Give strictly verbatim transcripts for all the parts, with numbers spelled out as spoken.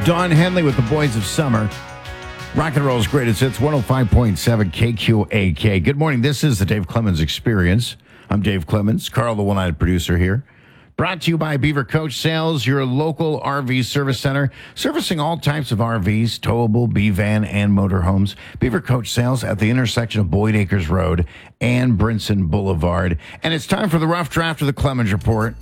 Don Henley with the Boys of Summer. Rock and roll's greatest hits, one oh five point seven K Q A K. Good morning. This is the Dave Clemens Experience. I'm Dave Clemens, Carl, the one-eyed producer here. Brought to you by Beaver Coach Sales, your local R V service center, servicing all types of R Vs, towable, B-van, and motorhomes. Beaver Coach Sales at the intersection of Boyd Acres Road and Brinson Boulevard. And it's time for the rough draft of the Clemens Report.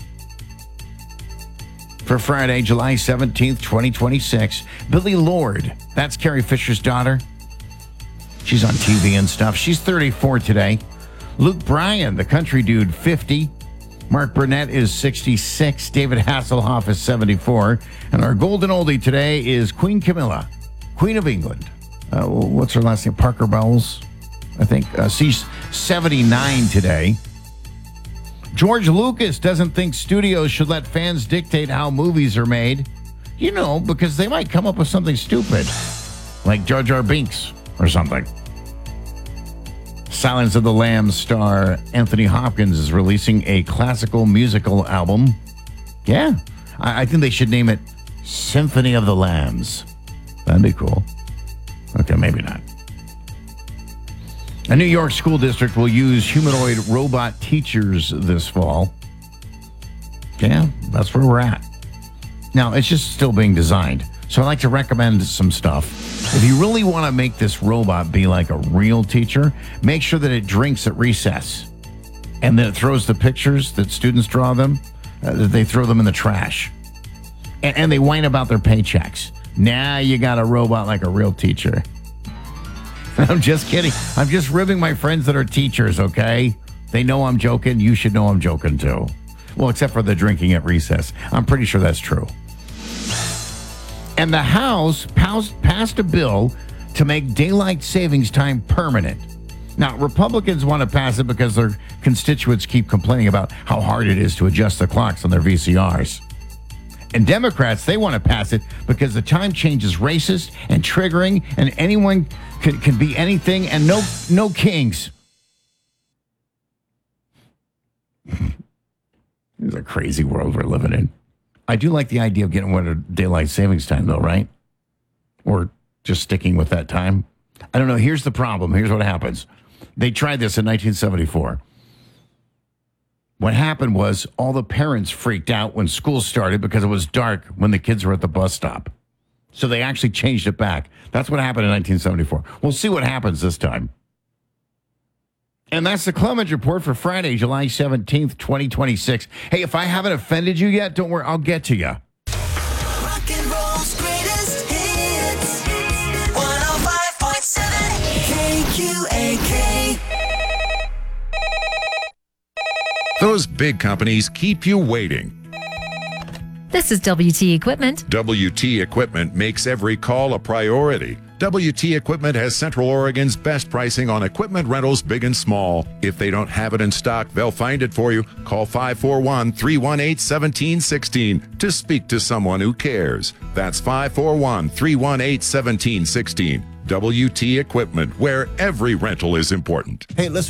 For Friday, July seventeenth, twenty twenty-six, Billy Lord, that's Carrie Fisher's daughter. She's on T V and stuff. She's thirty-four today. Luke Bryan, the country dude, fifty. Mark Burnett is sixty-six. David Hasselhoff is seventy-four. And our golden oldie today is Queen Camilla, Queen of England. Uh, what's her last name? Parker Bowles, I think. Uh, she's seventy-nine today. George Lucas doesn't think studios should let fans dictate how movies are made. You know, because they might come up with something stupid, like Jar Jar Binks or something. Silence of the Lambs star Anthony Hopkins is releasing a classical musical album. Yeah, I, I think they should name it Symphony of the Lambs. That'd be cool. Okay, maybe not. A New York school district will use humanoid robot teachers this fall. Yeah, that's where we're at. Now, it's just still being designed. So I'd like to recommend some stuff. If you really want to make this robot be like a real teacher, make sure that it drinks at recess. And then it throws the pictures that students draw them, uh, that they throw them in the trash. And, and they whine about their paychecks. Now you got a robot like a real teacher. I'm just kidding. I'm just ribbing my friends that are teachers, okay? They know I'm joking. You should know I'm joking, too. Well, except for the drinking at recess. I'm pretty sure that's true. And the House passed a bill to make daylight savings time permanent. Now, Republicans want to pass it because their constituents keep complaining about how hard it is to adjust the clocks on their V C Rs. And Democrats, they want to pass it because the time change is racist and triggering, and anyone can, can be anything, and no no kings. It's a crazy world we're living in. I do like the idea of getting rid of daylight savings time, though, right? Or just sticking with that time. I don't know. Here's the problem. Here's what happens. They tried this in nineteen seventy-four. What happened was all the parents freaked out when school started because it was dark when the kids were at the bus stop. So they actually changed it back. That's what happened in nineteen seventy-four. We'll see what happens this time. And that's the Clemens Report for Friday, July seventeenth, twenty twenty-six. Hey, if I haven't offended you yet, don't worry, I'll get to you. Rock and roll's greatest hits. one oh five point seven K Q A K. Those big companies keep you waiting. This is W T Equipment. W T Equipment makes every call a priority. W T Equipment has Central Oregon's best pricing on equipment rentals, big and small. If they don't have it in stock, they'll find it for you. Call five four one, three one eight, one seven one six to speak to someone who cares. That's five four one, three one eight, one seven one six. W T Equipment, where every rental is important. Hey, listen.